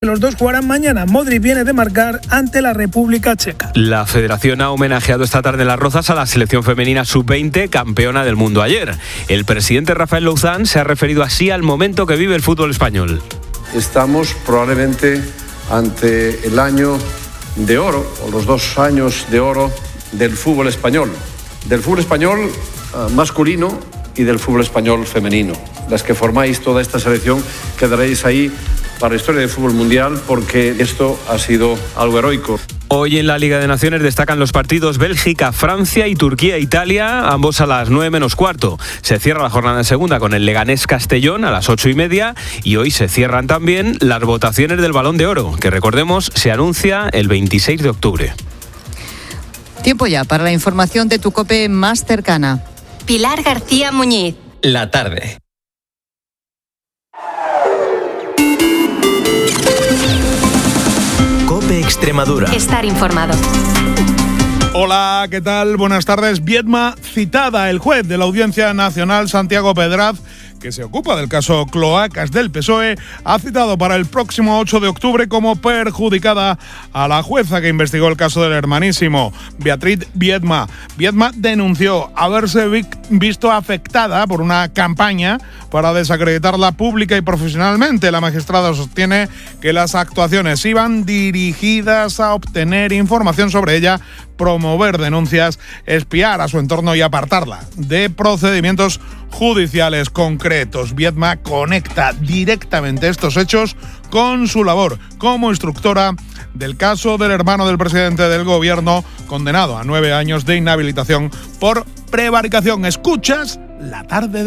los dos jugarán mañana. Modric viene de marcar ante la República Checa. La Federación ha homenajeado esta tarde en Las Rozas a la selección femenina sub-20, campeona del mundo ayer. El presidente Rafael Louzán se ha referido así al momento que vive el fútbol español. Estamos probablemente ante el año de oro, o los 2 años de oro del fútbol español masculino y del fútbol español femenino. Las que formáis toda esta selección quedaréis ahí para la historia del fútbol mundial, porque esto ha sido algo heroico. Hoy en la Liga de Naciones destacan los partidos Bélgica, Francia y Turquía, Italia, ambos a las 9 menos cuarto. Se cierra la jornada en segunda con el Leganés Castellón a las 8:30 y hoy se cierran también las votaciones del Balón de Oro, que recordemos se anuncia el 26 de octubre. Tiempo ya para la información de tu COPE más cercana. Pilar García Muñiz. La tarde. COPE Extremadura. Estar informado. Hola, ¿qué tal? Buenas tardes. Viedma citada. El juez de la Audiencia Nacional, Santiago Pedraz, que se ocupa del caso Cloacas del PSOE, ha citado para el próximo 8 de octubre como perjudicada a la jueza que investigó el caso del hermanísimo, Beatriz Viedma. Viedma denunció haberse visto afectada por una campaña para desacreditarla pública y profesionalmente. La magistrada sostiene que las actuaciones iban dirigidas a obtener información sobre ella, promover denuncias, espiar a su entorno y apartarla de procedimientos judiciales concretos. Viedma conecta directamente estos hechos con su labor como instructora del caso del hermano del presidente del gobierno, condenado a 9 años de inhabilitación por prevaricación. Escuchas La Tarde de